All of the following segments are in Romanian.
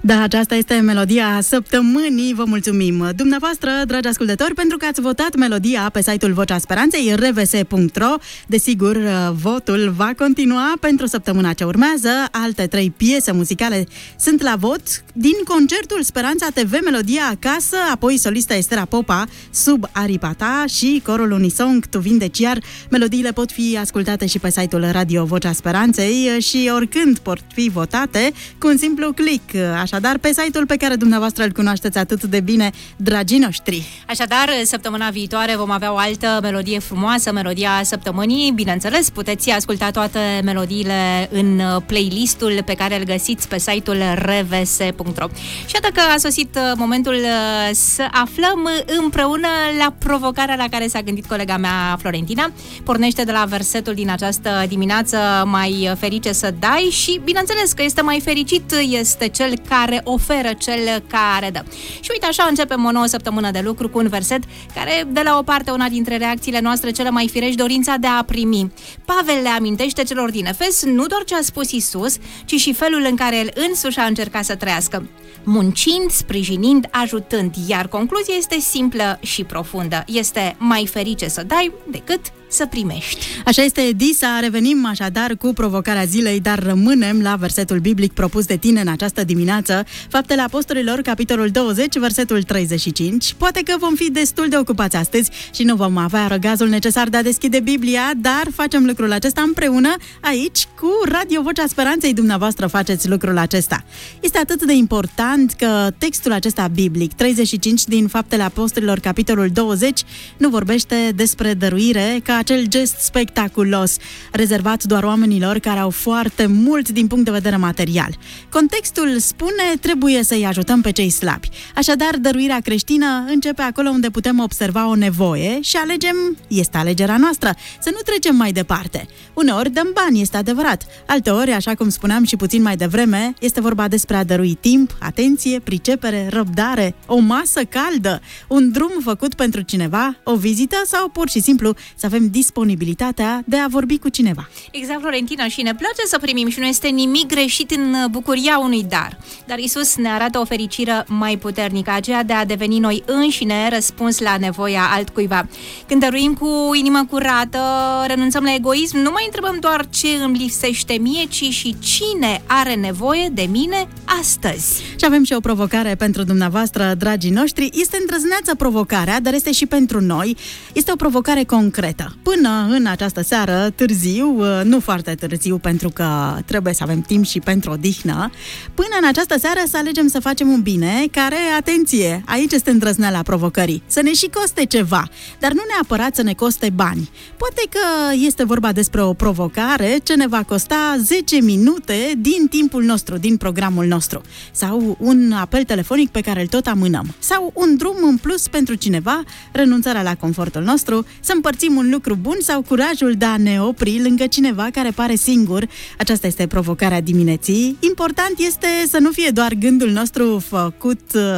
Da, aceasta este melodia săptămânii. Vă mulțumim dumneavoastră, dragi ascultători, pentru că ați votat melodia pe site-ul Vocea Speranței, rvs.ro. Desigur, votul va continua pentru săptămâna ce urmează. Alte 3 piese muzicale sunt la vot din concertul Speranța TV, melodia Acasă, apoi solista Estera Popa, Sub aripa ta și corul Unisong, Tu vindeci-iar. Melodiile pot fi ascultate și pe site-ul Radio Vocea Speranței și oricând pot fi votate cu un simplu click. Așadar, pe site-ul pe care dumneavoastră îl cunoașteți atât de bine, dragii noștri. Așadar, săptămâna viitoare vom avea o altă melodie frumoasă, melodia săptămânii. Bineînțeles, puteți asculta toate melodiile în playlistul pe care îl găsiți pe site-ul rvs.ro. Și iată că a sosit momentul să aflăm împreună la provocarea la care s-a gândit colega mea Florentina. Pornește de la versetul din această dimineață: mai ferice să dai, și bineînțeles că este mai fericit este cel care oferă, cel care dă. Și uite, așa începem o nouă săptămână de lucru cu un verset care, de la o parte, una dintre reacțiile noastre cele mai firești, dorința de a primi. Pavel le amintește celor din Efes nu doar ce a spus Iisus, ci și felul în care el însuși a încercat să trăiască: muncind, sprijinind, ajutând. Iar concluzia este simplă și profundă. Este mai ferice să dai decât să primești. Așa este, Disa. Revenim așadar cu provocarea zilei, dar rămânem la versetul biblic propus de tine în această dimineață. Faptele Apostolilor, capitolul 20, versetul 35. Poate că vom fi destul de ocupați astăzi și nu vom avea răgazul necesar de a deschide Biblia, dar facem lucrul acesta împreună aici cu Radio Vocea Speranței. Dumneavoastră faceți lucrul acesta. Este atât de important că textul acesta biblic, 35 din Faptele Apostolilor, capitolul 20, nu vorbește despre dăruire ca acel gest spectaculos, rezervat doar oamenilor care au foarte mult din punct de vedere material. Contextul spune: trebuie să-i ajutăm pe cei slabi. Așadar, dăruirea creștină începe acolo unde putem observa o nevoie și alegem, este alegerea noastră, să nu trecem mai departe. Uneori dăm bani, este adevărat. Alteori, așa cum spuneam și puțin mai devreme, este vorba despre a dărui timp, atenție, pricepere, răbdare, o masă caldă, un drum făcut pentru cineva, o vizită sau pur și simplu să avem disponibilitatea de a vorbi cu cineva. Exact, Florentina, și ne place să primim și nu este nimic greșit în bucuria unui dar. Dar Iisus ne arată o fericire mai puternică, aceea de a deveni noi înșine răspuns la nevoia altcuiva. Când dăruim cu inimă curată, renunțăm la egoism, nu mai întrebăm doar ce îmi lipsește mie, ci și cine are nevoie de mine astăzi. Și avem și o provocare pentru dumneavoastră, dragii noștri. Este îndrăzneață provocarea, dar este și pentru noi. Este o provocare concretă. Până în această seară, târziu, nu foarte târziu, pentru că trebuie să avem timp și pentru odihnă, până în această seară să alegem să facem un bine care, atenție, aici este îndrăzneala provocării, să ne și coste ceva, dar nu neapărat să ne coste bani. Poate că este vorba despre o provocare ce ne va costa 10 minute din timpul nostru, din programul nostru, sau un apel telefonic pe care îl tot amânăm, sau un drum în plus pentru cineva, renunțarea la confortul nostru, să împărțim un lucru bun sau curajul de a ne opri lângă cineva care pare singur. Aceasta este provocarea dimineții. Important este să nu fie doar gândul nostru făcut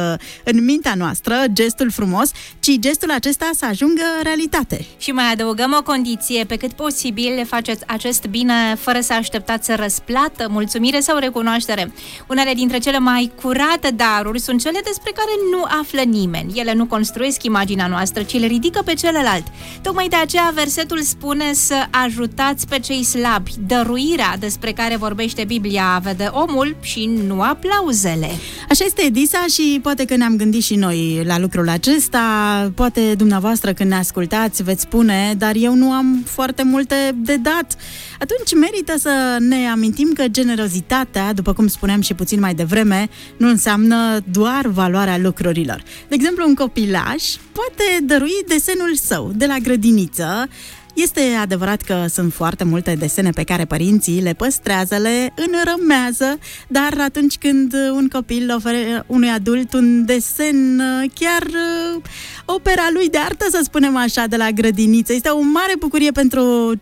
în mintea noastră, gestul frumos, ci gestul acesta să ajungă realitate. Și mai adăugăm o condiție: pe cât posibil faceți acest bine fără să așteptați răsplată, mulțumire sau recunoaștere. Unele dintre cele mai curate daruri sunt cele despre care nu află nimeni. Ele nu construiesc imaginea noastră, ci le ridică pe celălalt. Tocmai de aceea versetul spune să ajutați pe cei slabi. Dăruirea despre care vorbește Biblia vede omul și nu aplauzele. Așa este, Edisa, și poate că ne-am gândit și noi la lucrul acesta. Poate dumneavoastră, când ne ascultați, veți spune: dar eu nu am foarte multe de dat. Atunci merită să ne amintim că generozitatea, după cum spuneam și puțin mai devreme, nu înseamnă doar valoarea lucrurilor. De exemplu, un copilaș poate dărui desenul său de la grădiniță. Este adevărat că sunt foarte multe desene pe care părinții le păstrează, le înrămează, dar atunci când un copil oferă unui adult un desen, chiar opera lui de artă, să spunem așa, de la grădiniță, este o mare bucurie pentru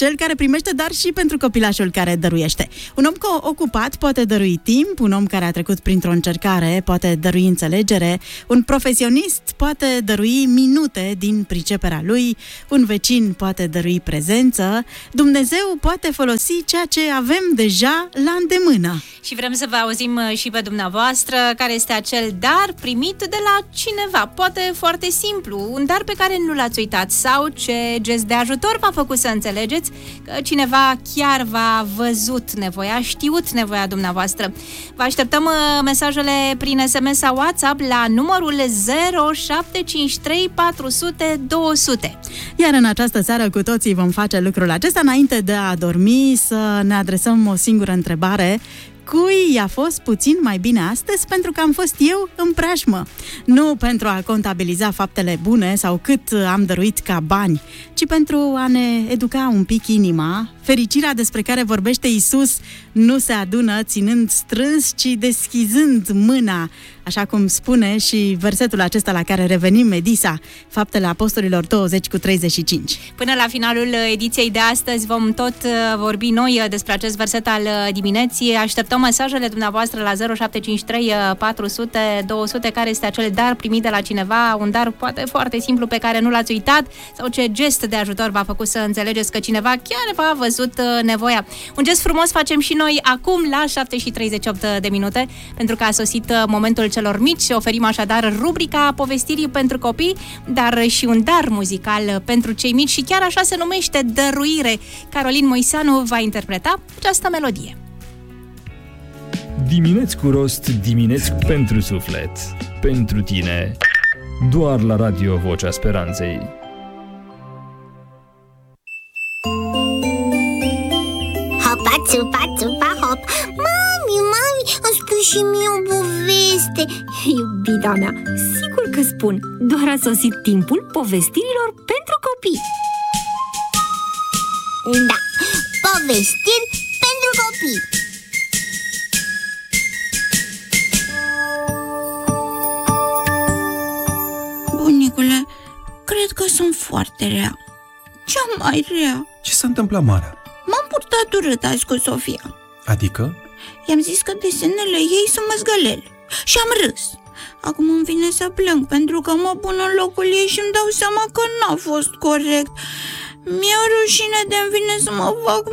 cel care primește, dar și pentru copilașul care dăruiește. Un om ocupat poate dărui timp, un om care a trecut printr-o încercare poate dărui înțelegere, un profesionist poate dărui minute din priceperea lui, un vecin poate dărui prezență, Dumnezeu poate folosi ceea ce avem deja la îndemână. Și vrem să vă auzim și pe dumneavoastră care este acel dar primit de la cineva. Poate foarte simplu, un dar pe care nu l-ați uitat sau ce gest de ajutor v-a făcut să înțelegeți că cineva chiar v-a văzut nevoia, știut nevoia dumneavoastră. Vă așteptăm mesajele prin SMS sau WhatsApp la numărul 0753 400 200. Iar în această seară cu toții vom face lucrul acesta înainte de a dormi, să ne adresăm o singură întrebare. Cui i-a fost puțin mai bine astăzi pentru că am fost eu în preajmă? Nu pentru a contabiliza faptele bune sau cât am dăruit ca bani, ci pentru a ne educa un pic inima. Fericirea despre care vorbește Iisus nu se adună ținând strâns, ci deschizând mâna, așa cum spune și versetul acesta la care revenim, Medisa, Faptele Apostolilor 20:35. Până la finalul ediției de astăzi vom tot vorbi noi despre acest verset al dimineții. Așteptăm mesajele dumneavoastră la 0753 400 200, care este acel dar primit de la cineva, un dar poate foarte simplu pe care nu l-ați uitat sau ce gest de ajutor v-a făcut să înțelegeți că cineva chiar v-a văzut nevoia. Un gest frumos facem și noi acum la 7:38 de minute, pentru că a sosit momentul celor mici. Oferim așadar rubrica povestirii pentru copii, dar și un dar muzical pentru cei mici și chiar așa se numește, Dăruire. Carolin Moiseanu va interpreta această melodie. Dimineți cu rost, dimineți pentru suflet. Pentru tine, doar la Radio Vocea Speranței. Hopa, țupa, țupa, hop. Mami, îmi spui și mie o poveste. Iubita mea, sigur că spun. Doar a sosit timpul povestirilor pentru copii. Da, povestiri pentru copii. Bunicule, cred că sunt foarte rea. Cea mai rea. Ce s-a întâmplat, Mara? M-am purtat urât azi cu Sofia. Adică? I-am zis că desenele ei sunt măzgălele și am râs. Acum îmi vine să plâng pentru că mă pun în locul ei și îmi dau seama că n-a fost corect. Mi-e rușine de-mi vine să mă fac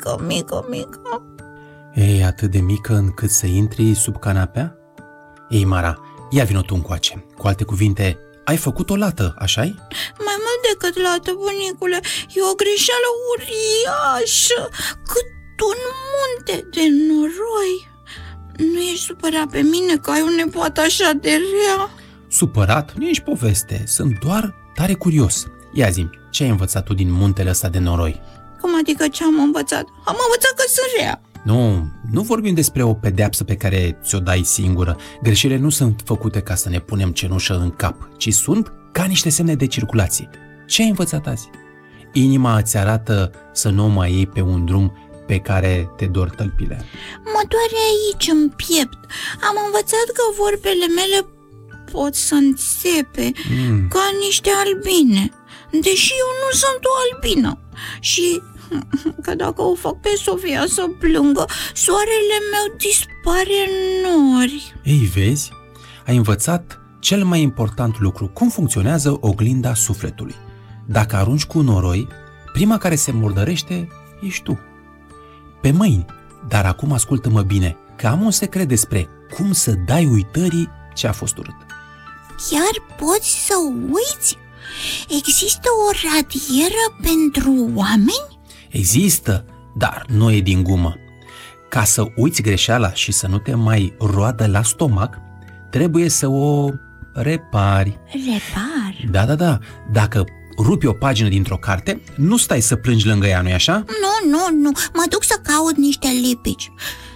mică. Ei, atât de mică încât să intri sub canapea? Ei, Mara, ia vino tu încoace. Cu alte cuvinte, ai făcut o lată, așa-i? Mai mult decât lată, bunicule, e o greșeală uriașă, cât un munte de noroi. Nu ești supărat pe mine că ai o nepoată așa de rea? Supărat? Nu ești poveste, sunt doar tare curios. Ia zi-mi, ce ai învățat tu din muntele ăsta de noroi? Cum adică ce am învățat? Am învățat că sunt rea. Nu vorbim despre o pedeapsă pe care ți-o dai singură. Greșelile nu sunt făcute ca să ne punem cenușă în cap, ci sunt ca niște semne de circulație. Ce ai învățat azi? Inima îți arată să nu mai iei pe un drum pe care te dor tălpile. Mă doare aici, în piept. Am învățat că vorbele mele pot să înțepe ca niște albine, deși eu nu sunt o albină. Și că dacă o fac pe Sofia să plângă, soarele meu dispare în nori. Ei, vezi? Ai învățat cel mai important lucru, cum funcționează oglinda sufletului. Dacă arunci cu noroi, prima care se murdărește ești tu. Pe mâini. Dar acum ascultă-mă bine, că am un secret despre cum să dai uitării ce a fost urât. Chiar poți să uiți? Există o radieră pentru oameni? Există, dar nu e din gumă. Ca să uiți greșeala și să nu te mai roadă la stomac, trebuie să o repari. Repar? Da. Dacă rupi o pagină dintr-o carte, nu stai să plângi lângă ea, nu-i așa? Nu. Mă duc să caut niște lipici.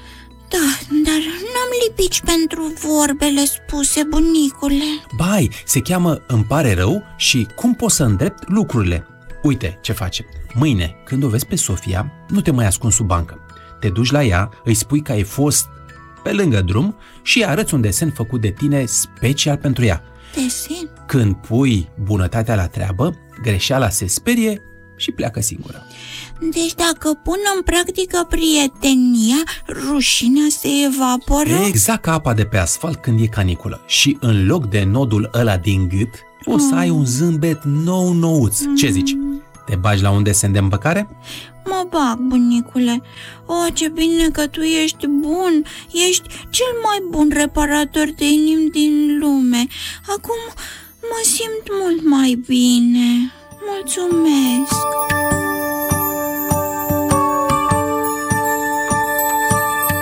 Da, dar n-am lipici pentru vorbele spuse, bunicule. Bai, se cheamă îmi pare rău și cum poți să îndrept lucrurile. Uite ce face. Mâine, când o vezi pe Sofia, nu te mai ascunzi sub bancă. Te duci la ea, îi spui că ai fost pe lângă drum și îi arăți un desen făcut de tine special pentru ea. Desen? Când pui bunătatea la treabă, greșeala se sperie și pleacă singură. Deci dacă pun în practică prietenia, rușinea se evaporă? Exact ca apa de pe asfalt când e caniculă. Și în loc de nodul ăla din gât, o să ai un zâmbet nou-nouț. Ce zici? Te bagi la un desen de împăcare? Mă bag, bunicule. O, ce bine că tu ești bun. Ești cel mai bun reparator de inimi din lume. Acum mă simt mult mai bine. Mulțumesc.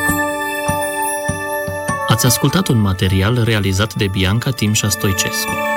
Ați ascultat un material realizat de Bianca Timșa Stoicescu.